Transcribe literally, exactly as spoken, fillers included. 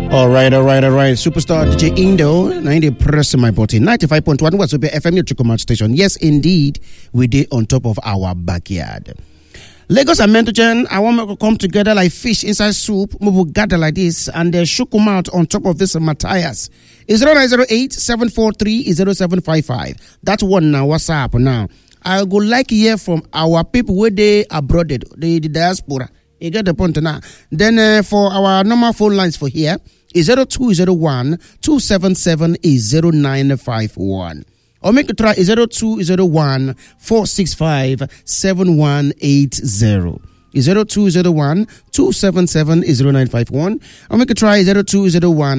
All right, all right, all right. Superstar D J Indo, ninety press my button. ninety-five point one was F M Chukwuma station. Yes, indeed, we did on top of our backyard. Lagos and Mentogen, I want to come together like fish inside soup. We will gather like this and they shook them out on top of this Matthias. It's zero nine zero eight, seven four three, zero seven five five. That one now, what's up now? I would like to hear from our people where they abroad, the, the diaspora. You get the point now. Then uh, for our normal phone lines for here, is zero two zero one, two seven seven, zero nine five one. Or make a try zero two zero one, four six five, seven one eight zero. zero two zero one, two seven seven, zero nine five one. Or make a try zero two zero one